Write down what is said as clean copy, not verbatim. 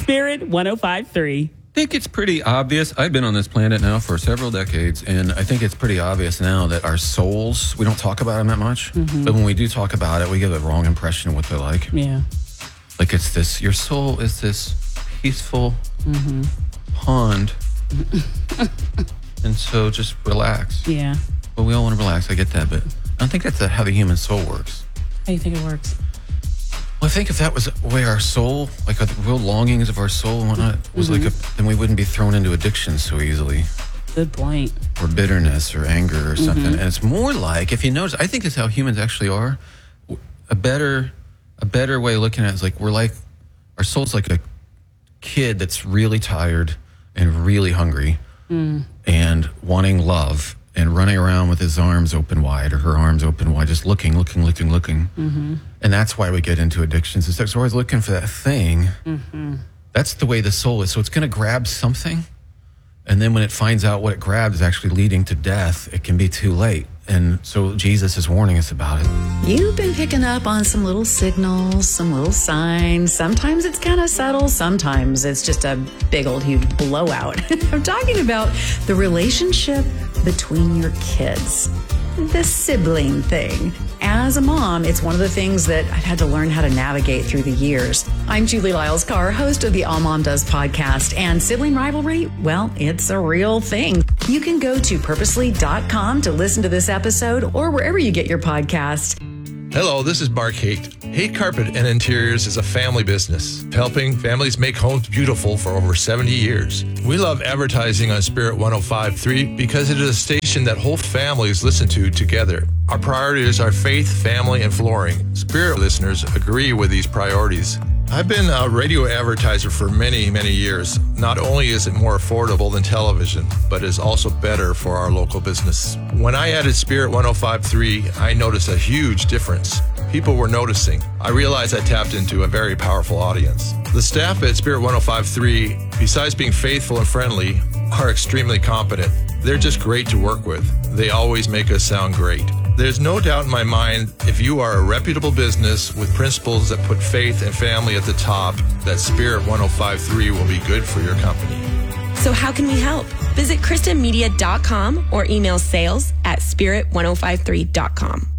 Spirit 105.3. I think it's pretty obvious. I've been on this planet now for several decades, and I think it's pretty obvious now that our souls, we don't talk about them that much, but when we do talk about it, we give a wrong impression of what they're like. Yeah. Like it's this, your soul is this peaceful pond, and so just relax. Yeah. Well, we all want to relax, I get that, but I don't think that's how the human soul works. How do you think it works? Well, I think if that was the way our soul, like the real longings of our soul and whatnot, was then we wouldn't be thrown into addiction so easily. Good point. Or bitterness or anger or something. And it's more like, if you notice, I think it's how humans actually are. A better way of looking at it is like our soul's like a kid that's really tired and really hungry and wanting love and running around with his arms open wide or her arms open wide, just looking. And that's why we get into addictions. It's like we're always looking for that thing. That's the way the soul is. So it's going to grab something. And then when it finds out what it grabbed is actually leading to death, it can be too late. And so Jesus is warning us about it. You've been picking up on some little signals, some little signs. Sometimes it's kind of subtle. Sometimes it's just a big old huge blowout. I'm talking about the relationship between your kids, the sibling thing. As a mom, it's one of the things that I've had to learn how to navigate through the years. I'm Julie Lyles-Carr, host of the All Mom Does podcast, and sibling rivalry, well, it's a real thing. You can go to purposely.com to listen to this episode or wherever you get your podcast. Hello, this is Mark Haight. Haight Carpet and Interiors is a family business, helping families make homes beautiful for over 70 years. We love advertising on Spirit 105.3 because it is a station that whole families listen to together. Our priorities are faith, family, and flooring. Spirit listeners agree with these priorities. I've been a radio advertiser for many, many years. Not only is it more affordable than television, but is also better for our local business. When I added Spirit 105.3, I noticed a huge difference. People were noticing. I realized I tapped into a very powerful audience. The staff at Spirit 105.3, besides being faithful and friendly, are extremely competent. They're just great to work with. They always make us sound great. There's no doubt in my mind, if you are a reputable business with principles that put faith and family at the top, that Spirit 105.3 will be good for your company. So how can we help? Visit KristenMedia.com or email sales@spirit1053.com.